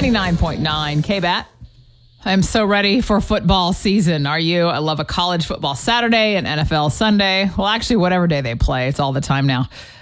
99.9 KBAT. I'm so ready for football season. Are you? I love a college football Saturday and NFL Sunday. Well, actually, whatever day they play, it's all the time now.